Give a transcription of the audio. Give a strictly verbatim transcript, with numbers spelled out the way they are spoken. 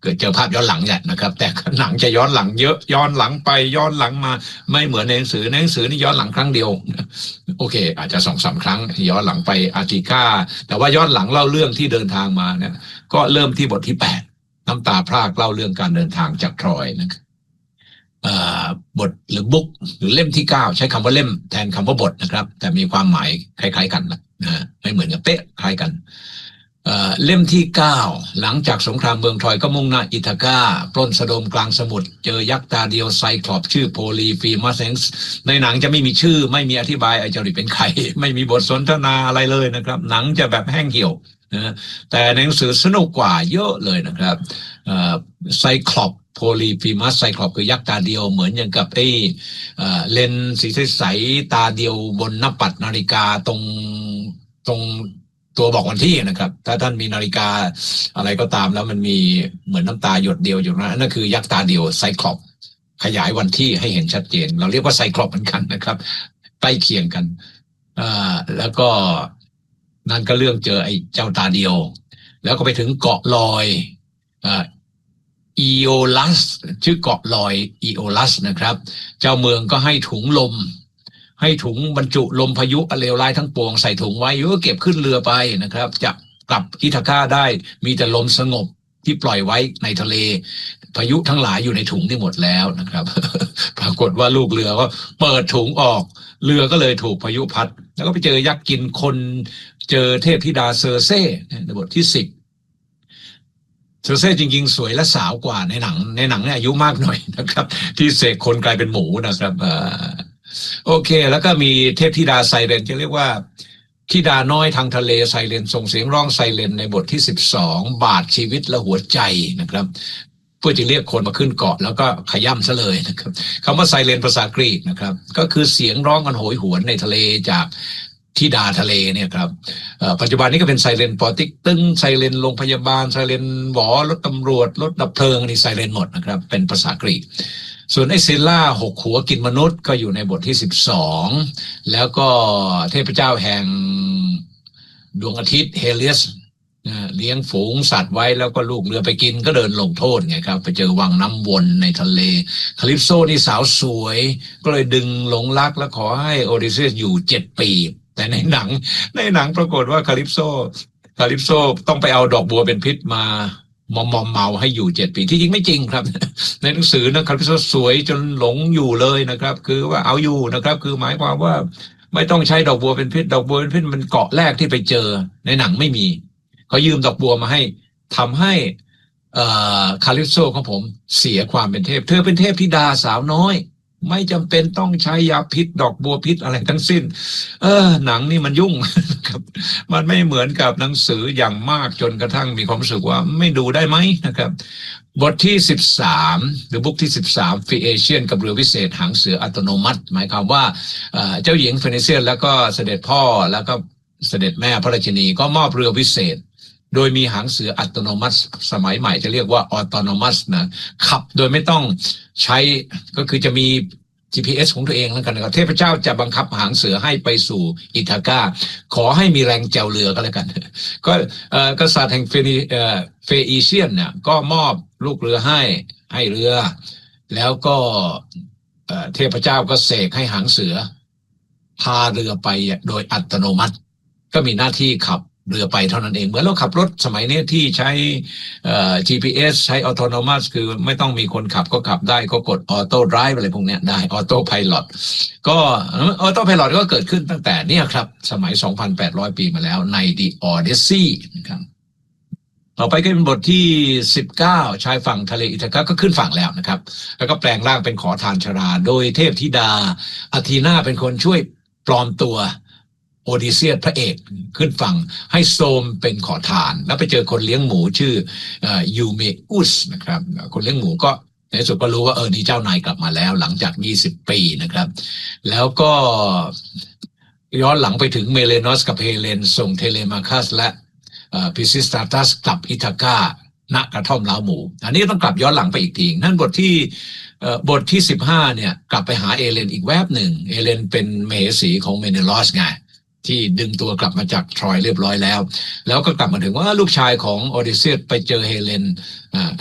เกิดเจอภาพย้อนหลังเนี่ยนะครับแต่หนังจะย้อนหลังเยอะย้อนหลังไปย้อนหลังมาไม่เหมือนในหนังสือในหนังสือนี่ย้อนหลังครั้งเดียวโอเคอาจจะสองสามครั้งย้อนหลังไปอาร์ติก้าแต่ว่าย้อนหลังเล่าเรื่องที่เดินทางมาเนี่ยก็เริ่มที่บทที่แปดน้ำตาพรากเล่าเรื่องการเดินทางจากทรอยนะครับบทหรือบุ๊กหรือเล่มที่เก้าใช้คำว่าเล่มแทนคำว่าบทนะครับแต่มีความหมายคล้ายๆกันนะไม่เหมือนกันเป๊ะคล้ายกันเล่มที่เก้าหลังจากสงครามเมืองทรอยก็มุ่งหน้าอิธากาปล้นสะดมกลางสมุทรเจอยักษ์ตาเดียวไซคลอปชื่อโพลีฟีมัสในหนังจะไม่มีชื่อไม่มีอธิบายไอ้เจ้านี่เป็นใครไม่มีบทสนทนาอะไรเลยนะครับหนังจะแบบแห้งเหี่ยวนะแต่ในหนังสือสนุกกว่าเยอะเลยนะครับไซคลอปโพลีฟีมัสไซคลอปคือยักษ์ตาเดียวเหมือนอย่างกับไอ้เลนส์สีใสๆตาเดียวบนหน้าปัดนาฬิกาตรงตรงตัวบอกวันที่นะครับถ้าท่านมีนาฬิกาอะไรก็ตามแล้วมันมีเหมือนน้ำตาหยดเดียวอยู่นะนั่นคือยักษ์ตาเดียวไซคลอปขยายวันที่ให้เห็นชัดเจนเราเรียกว่าไซคลอปเหมือนกันนะครับใกล้เคียงกันอ่าแล้วก็นั่นก็เรื่องเจอไอ้เจ้าตาเดียวแล้วก็ไปถึงเกาะลอยอ่าอีโอลัสชื่อเกาะลอยอีโอลัสนะครับเจ้าเมืองก็ให้ถุงลมให้ถุงบรรจุลมพายุอเลวร้ายทั้งปวงใส่ถุงไว้ก็เก็บขึ้นเรือไปนะครับจะกลับอิธากาได้มีแต่ลมสงบที่ปล่อยไว้ในทะเลพายุทั้งหลายอยู่ในถุงที่หมดแล้วนะครับ ปรากฏว่าลูกเรือก็เปิดถุงออกเรือก็เลยถูกพายุพัดแล้วก็ไปเจอยักษ์กินคนเจอเทพธิดาเซอร์เซ่ในบทที่สิบเซอร์เซ่จริงๆสวยและสาวกว่าในหนังในหนังเนี่ยอายุมากหน่อยนะครับที่เสกคนกลายเป็นหมูนะครับโอเคแล้วก็มีเทพธิดาไซเรนจะเรียกว่าธิดาน้อยทางทะเลไซเรนส่งเสียงร้องไซเรนในบทที่สิบสองบาดชีวิตและหัวใจนะครับเพื่อจะเรียกคนมาขึ้นเกาะแล้วก็ขย่ำซะเลยนะครับคำว่าไซเรนภาษากรีกนะครับก็คือเสียงร้องกันโหยหวนในทะเลจากธิดาทะเลเนี่ยครับปัจจุบันนี้ก็เป็นไซเรนปอติ๊กตึ้งไซเรนโรงพยาบาลไซเรนหวอรถตำรวจรถดับเพลิงนี่ไซเรนหมดนะครับเป็นภาษากรีกส่วนไอ้ซิลล่าหกหัวกินมนุษย์ก็อยู่ในบทที่สิบสองแล้วก็เทพเจ้าแห่งดวงอาทิตย์เฮเลียสเลี้ยงฝูงสัตว์ไว้แล้วก็ลูกเรือไปกินก็เดินลงโทษไงครับไปเจอวังน้ำวนในทะเลคาลิปโซนี่สาวสวยก็เลยดึงหลงรักและขอให้โอดิเซสอยู่เจ็ดปีแต่ในหนังในหนังปรากฏว่าคาลิปโซคาลิปโซต้องไปเอาดอกบัวเป็นพิษมามอมมอมเมาให้อยู่เจ็ดปีที่จริงไม่จริงครับในหนังสือนะคาลิปโซสวยจนหลงอยู่เลยนะครับคือว่าเอาอยู่นะครับคือหมายความว่าไม่ต้องใช้ดอกบัวเป็นพิษดอกบัวเป็นพิษมันเกาะแรกที่ไปเจอในหนังไม่มีเขายืมดอกบัวมาให้ทำให้คาลิปโซของผมเสียความเป็นเทพเธอเป็นเทพธิดาสาวน้อยไม่จำเป็นต้องใช้ยาพิษดอกบัวพิษอะไรทั้งสิ้นเออหนังนี่มันยุ่งครับมันไม่เหมือนกับหนังสืออย่างมากจนกระทั่งมีความรู้สึกว่าไม่ดูได้ไหมนะครับบทที่สิบสามหรือบุ๊กที่สิบสามฟีเอเชียนกับเรือวิเศษหางเสืออัตโนมัติหมายความว่าเจ้าหญิงเฟนิเซียนแล้วก็เสด็จพ่อแล้วก็เสด็จแม่พระราชินีก็มอบเรือวิเศษโดยมีหางเสืออัตโนมัติสมัยใหม่จะเรียกว่าออโตโนมัสนะขับโดยไม่ต้องใช้ก็คือจะมี จี พี เอส ของตัวเองแล้วกันนะครับเทพเจ้าจะบังคับหางเสือให้ไปสู่อิธากาขอให้มีแรงแจวเรือก็แล้วกันก็กษัตริย์แห่งเฟนีเฟอีเชียนเนี่ยก็มอบลูกเรือให้ให้เรือแล้วก็เทพเจ้าก็เสกให้หางเสือพาเรือไปโดยอัตโนมัติก็มีหน้าที่ขับเรือไปเท่านั้นเองเหมือนเราขับรถสมัยนี้ที่ใช้ จี พี เอส ใช้ Autonomous คือไม่ต้องมีคนขับก็ขับได้ก็กด Auto Drive อะไรพวกนี้ได้ Auto Pilot ก็ Auto Pilot ก็เกิดขึ้นตั้งแต่เนี่ยครับสมัย สองพันแปดร้อย ปีมาแล้วใน The Odyssey นะครับต่อไปก็เป็นบทที่สิบเก้าชายฝั่งทะเลอิธากาก็ขึ้นฝั่งแล้วนะครับแล้วก็แปลงร่างเป็นขอทานชราโดยเทพธิดาอาธีนาเป็นคนช่วยปลอมตัวโอดิเซียสพระเอกขึ้นฝั่งให้โซมเป็นขอทานแล้วไปเจอคนเลี้ยงหมูชื่อยูเมอุสนะครับคนเลี้ยงหมูก็ในสุดก็รู้ว่าเออนี่เจ้านายกลับมาแล้วหลังจากยี่สิบปีนะครับแล้วก็ย้อนหลังไปถึงเมเลนอสกับเฮเลนส่งเทเลมาคัสและพิซิสตาตัสกลับอิธากาณกระท่อมเล้าหมูอันนี้ต้องกลับย้อนหลังไปอีกทีนั่นบทที่บทที่สิบห้าเนี่ยกลับไปหาเอเลนอีกแวบหนึ่งเอเลนเป็นมเหสีของเมเนลอสไงที่ดึงตัวกลับมาจากทรอยเรียบร้อยแล้วแล้วก็กลับมาถึงว่าลูกชายของโอดิเซียสไปเจอเฮเลน